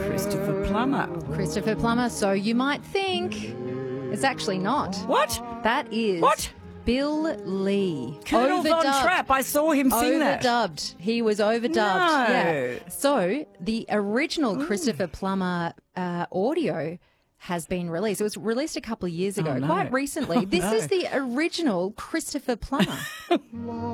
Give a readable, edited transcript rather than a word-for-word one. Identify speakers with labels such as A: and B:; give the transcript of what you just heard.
A: Christopher Plummer.
B: Christopher Plummer. So you might think it's actually not.
A: What?
B: That is
A: What?
B: Bill Lee.
A: Colonel Von Trapp. I saw him sing that.
B: Overdubbed. He was overdubbed.
A: No.
B: Yeah. So the original Christopher Plummer audio has been released. It was released a couple of years ago,
A: no.
B: quite recently. This is the original Christopher Plummer.